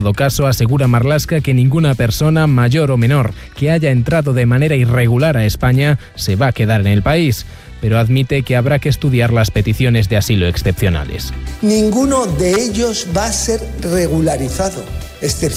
En todo caso, asegura Marlaska que ninguna persona, mayor o menor, que haya entrado de manera irregular a España se va a quedar en el país, pero admite que habrá que estudiar las peticiones de asilo excepcionales. Ninguno de ellos va a ser regularizado, excepto